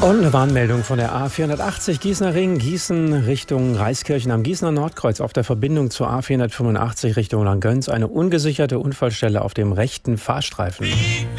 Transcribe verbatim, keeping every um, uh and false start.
Und eine Warnmeldung von der A vierhundertachtzig Gießener Ring, Gießen Richtung Reiskirchen am Gießener Nordkreuz auf der Verbindung zur A vierhundertfünfundachtzig Richtung Langgöns eine ungesicherte Unfallstelle auf dem rechten Fahrstreifen.